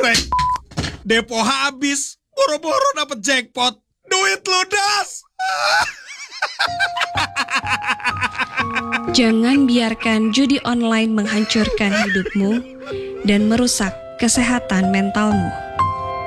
cuek. Depo habis, boro-boro dapet jackpot. Duit ludas. Jangan biarkan judi online menghancurkan hidupmu dan merusak kesehatan mentalmu.